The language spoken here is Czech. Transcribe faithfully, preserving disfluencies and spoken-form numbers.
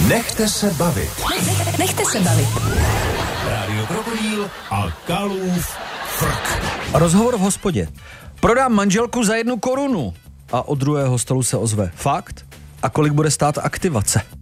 Nechte se bavit. Nechte se bavit. Rádio Krokodýl a Kalův frk. Rozhovor v hospodě. Prodám manželku za jednu korunu. A od druhého stolu se ozve. Fakt? A kolik bude stát aktivace?